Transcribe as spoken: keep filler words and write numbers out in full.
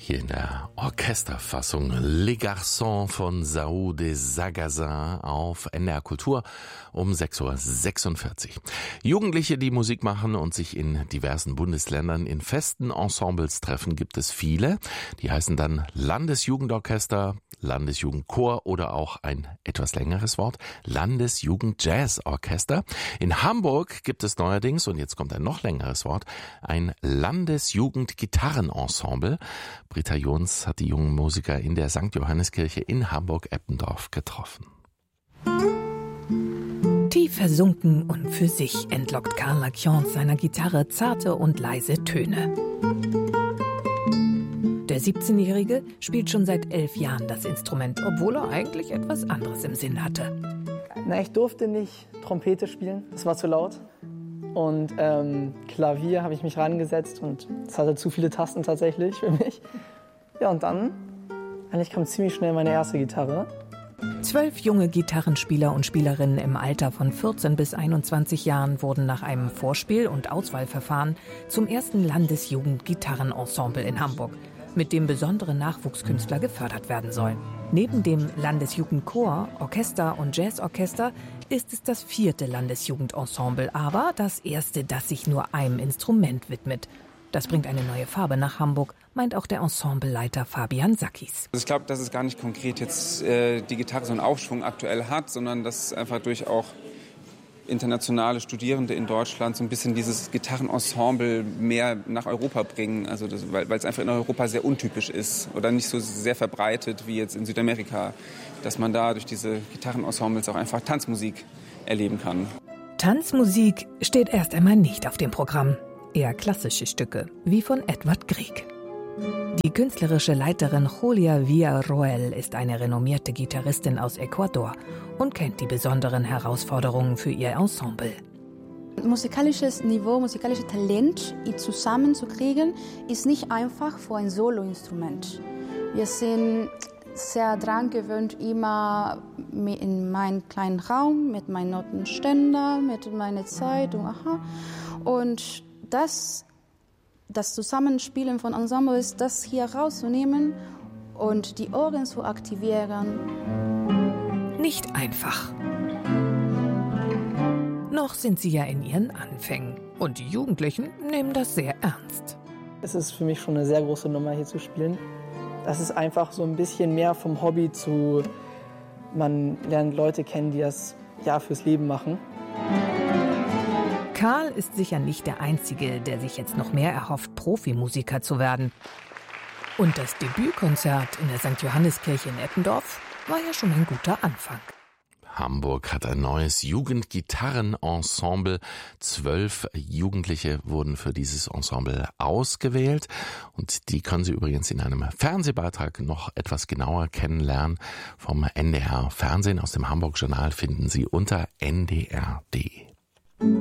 Hier in der Orchesterfassung Les Garçons von São de Sagazin auf N D R Kultur um sechs Uhr sechsundvierzig. Jugendliche, die Musik machen und sich in diversen Bundesländern in festen Ensembles treffen, gibt es viele. Die heißen dann Landesjugendorchester, Landesjugendchor oder auch ein etwas längeres Wort, Landesjugendjazzorchester. In Hamburg gibt es neuerdings, und jetzt kommt ein noch längeres Wort, ein Landesjugendgitarrenensemble. Britta Jons hat die jungen Musiker in der Sankt Johanneskirche in Hamburg-Eppendorf getroffen. Tief versunken und für sich entlockt Karl Lackiance seiner Gitarre zarte und leise Töne. Der siebzehnjährige spielt schon seit elf Jahren das Instrument, obwohl er eigentlich etwas anderes im Sinn hatte. Na, ich durfte nicht Trompete spielen, das war zu laut. Und ähm, Klavier habe ich mich rangesetzt und es hatte zu viele Tasten tatsächlich für mich. Ja, und dann, eigentlich kam ziemlich schnell meine erste Gitarre. Zwölf junge Gitarrenspieler und Spielerinnen im Alter von vierzehn bis einundzwanzig Jahren wurden nach einem Vorspiel- und Auswahlverfahren zum ersten Landesjugendgitarrenensemble in Hamburg, mit dem besondere Nachwuchskünstler gefördert werden sollen. Neben dem Landesjugendchor, Orchester und Jazzorchester ist es das vierte Landesjugendensemble, aber das erste, das sich nur einem Instrument widmet. Das bringt eine neue Farbe nach Hamburg, meint auch der Ensembleleiter Fabian Sackis. Ich glaube, dass es gar nicht konkret jetzt äh, die Gitarre so einen Aufschwung aktuell hat, sondern dass es einfach durch auch internationale Studierende in Deutschland so ein bisschen dieses Gitarrenensemble mehr nach Europa bringen, also das, weil es einfach in Europa sehr untypisch ist oder nicht so sehr verbreitet wie jetzt in Südamerika, dass man da durch diese Gitarrenensembles auch einfach Tanzmusik erleben kann. Tanzmusik steht erst einmal nicht auf dem Programm, eher klassische Stücke, wie von Edward Grieg. Die künstlerische Leiterin Julia Villarroel ist eine renommierte Gitarristin aus Ecuador und kennt die besonderen Herausforderungen für ihr Ensemble. Musikalisches Niveau, musikalisches Talent zusammenzukriegen, ist nicht einfach für ein Soloinstrument. Wir sind sehr dran gewöhnt, immer in meinem kleinen Raum mit meinem Notenständer, mit meiner Zeit und aha. Und das Das Zusammenspielen von Ensembles, das hier rauszunehmen und die Ohren zu aktivieren. Nicht einfach. Noch sind sie ja in ihren Anfängen und die Jugendlichen nehmen das sehr ernst. Es ist für mich schon eine sehr große Nummer, hier zu spielen. Das ist einfach so ein bisschen mehr vom Hobby zu, man lernt Leute kennen, die das ja fürs Leben machen. Karl ist sicher nicht der Einzige, der sich jetzt noch mehr erhofft, Profimusiker zu werden. Und das Debütkonzert in der Sankt Johanneskirche in Eppendorf war ja schon ein guter Anfang. Hamburg hat ein neues Jugendgitarrenensemble. Zwölf Jugendliche wurden für dieses Ensemble ausgewählt. Und die können Sie übrigens in einem Fernsehbeitrag noch etwas genauer kennenlernen. Vom N D R Fernsehen aus dem Hamburg Journal finden Sie unter N D R punkt D.